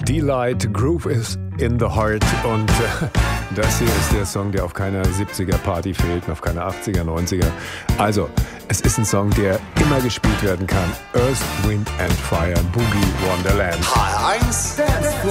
Delight, Groove is in the Heart und das hier ist der Song, der auf keiner 70er-Party fehlt, auf keiner 80er, 90er. Also, es ist ein Song, der immer gespielt werden kann. Earth, Wind and Fire, Boogie Wonderland. HR1 Dance